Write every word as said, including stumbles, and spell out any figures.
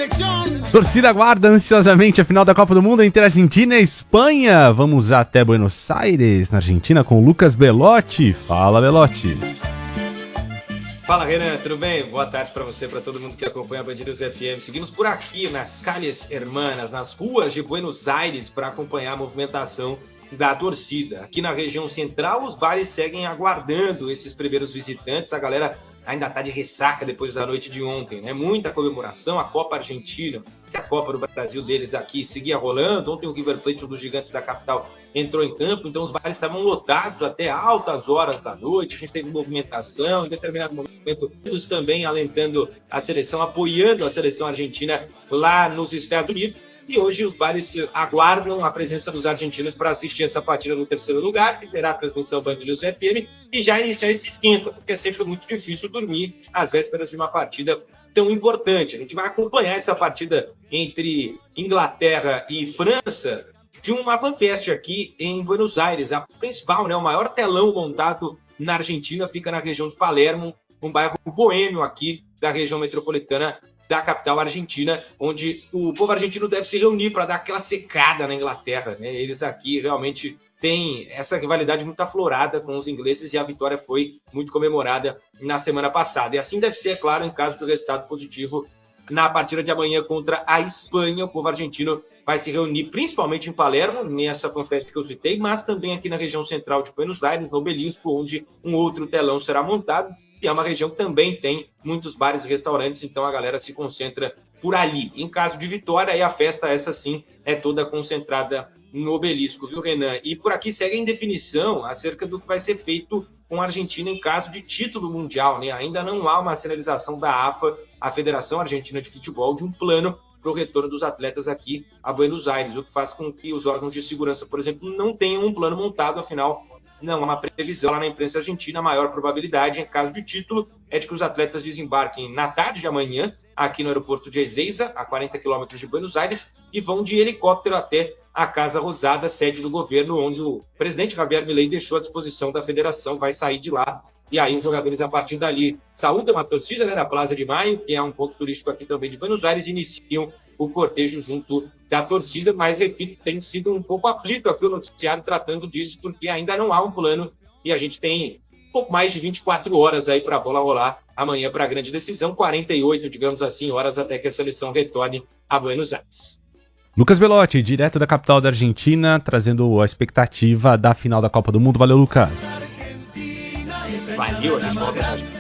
Torcida aguarda ansiosamente a final da Copa do Mundo entre Argentina e Espanha. Vamos até Buenos Aires, na Argentina, com o Lucas Belotti. Fala, Belotti. Fala, Renan, tudo bem? Boa tarde para você, para todo mundo que acompanha a Band News F M. Seguimos por aqui nas calles hermanas, nas ruas de Buenos Aires, para acompanhar a movimentação da torcida. Aqui na região central, os bares seguem aguardando esses primeiros visitantes. A galera ainda está de ressaca depois da noite de ontem, né? Muita comemoração, a Copa Argentina, que a Copa do Brasil deles aqui seguia rolando. Ontem o River Plate, um dos gigantes da capital, entrou em campo, então os bares estavam lotados até altas horas da noite. A gente teve movimentação, em determinado momento, todos também alentando a seleção, apoiando a seleção argentina lá nos Estados Unidos. E hoje os bares aguardam a presença dos argentinos para assistir essa partida no terceiro lugar, que terá a transmissão Band News F M, e já iniciar esse esquenta, porque é sempre muito difícil dormir às vésperas de uma partida tão importante. A gente vai acompanhar essa partida entre Inglaterra e França de uma fanfest aqui em Buenos Aires. A principal, né, o maior telão montado na Argentina fica na região de Palermo, um bairro boêmio aqui da região metropolitana da capital argentina, onde o povo argentino deve se reunir para dar aquela secada na Inglaterra, né? Eles aqui realmente têm essa rivalidade muito aflorada com os ingleses e a vitória foi muito comemorada na semana passada. E assim deve ser, é claro, em caso de resultado positivo na partida de amanhã contra a Espanha. O povo argentino vai se reunir principalmente em Palermo, nessa fanfest que eu citei, mas também aqui na região central de Buenos Aires, no Obelisco, onde um outro telão será montado. E é uma região que também tem muitos bares e restaurantes, então a galera se concentra por ali. Em caso de vitória, aí a festa, essa sim, é toda concentrada no Obelisco, viu, Renan? E por aqui segue em definição acerca do que vai ser feito com a Argentina em caso de título mundial, né? Ainda não há uma sinalização da A F A, a Federação Argentina de Futebol, de um plano para o retorno dos atletas aqui a Buenos Aires, o que faz com que os órgãos de segurança, por exemplo, não tenham um plano montado, afinal, não há uma previsão lá na imprensa argentina. A maior probabilidade, em caso de título, é de que os atletas desembarquem na tarde de amanhã, aqui no aeroporto de Ezeiza, a quarenta quilômetros de Buenos Aires, e vão de helicóptero até a Casa Rosada, sede do governo, onde o presidente Javier Milei deixou à disposição da federação, vai sair de lá. E aí os jogadores, a partir dali, saúdam a torcida, né, na Plaza de Maio, que é um ponto turístico aqui também de Buenos Aires, e iniciam o cortejo junto da torcida, mas, repito, tem sido um pouco aflito aqui o noticiário tratando disso, porque ainda não há um plano e a gente tem um pouco mais de vinte e quatro horas aí para a bola rolar amanhã para a grande decisão, quarenta e oito, digamos assim, horas até que a seleção retorne a Buenos Aires. Lucas Belotti, direto da capital da Argentina, trazendo a expectativa da final da Copa do Mundo. Valeu, Lucas. Valeu, a gente volta já.